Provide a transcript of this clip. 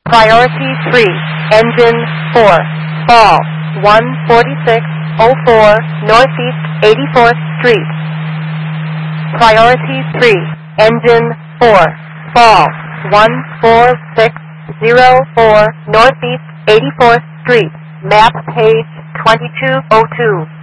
Priority 3, engine 4, fall 14604 Northeast 84th Street. Priority 3, engine 4, fall 14604 Northeast 84th Street. Map page 2202.